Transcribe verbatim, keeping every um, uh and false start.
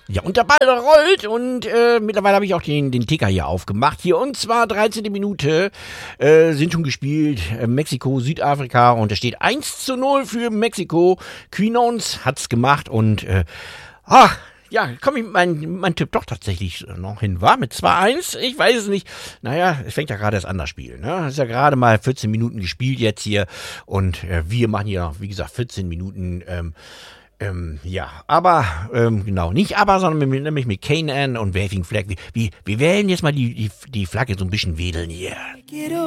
Ja, und der Ball rollt und äh, mittlerweile habe ich auch den, den Ticker hier aufgemacht. Hier und zwar dreizehnte Minute äh, sind schon gespielt. Äh, Mexiko, Südafrika und es steht eins zu null für Mexiko. Quinons hat's gemacht und äh, ah, ja, komm ich mit meinem mein Tipp doch tatsächlich noch hin, war mit zwei eins, ich weiß es nicht. Naja, es fängt ja gerade erst an, das Spiel. Ne? Es ist ja gerade mal vierzehn Minuten gespielt jetzt hier und äh, wir machen hier, wie gesagt, vierzehn Minuten ähm, Ähm, ja, aber, ähm, genau, nicht aber, sondern mit, nämlich mit Kanan und Waving Flag. Wir, wir, wir werden jetzt mal die, die, die Flagge so ein bisschen wedeln hier.